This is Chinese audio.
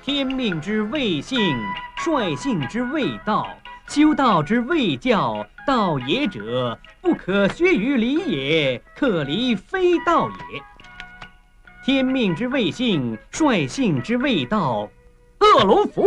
天命之谓性，率性之谓道。修道之谓教，道也者，不可学于理也，可离非道也。天命之谓性，率性之谓道。恶龙服。